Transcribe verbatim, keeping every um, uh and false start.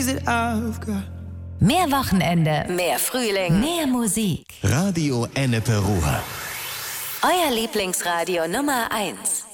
Mehr Wochenende, mehr Frühling, mehr Musik. Radio Ennepe Ruhr. Euer Lieblingsradio Nummer eins.